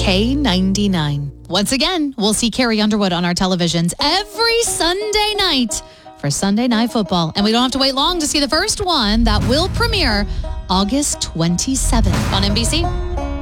K99. Once again, we'll see Carrie Underwood on our televisions every Sunday night for Sunday Night Football. And we don't have to wait long to see the first one that will premiere August 27th on NBC.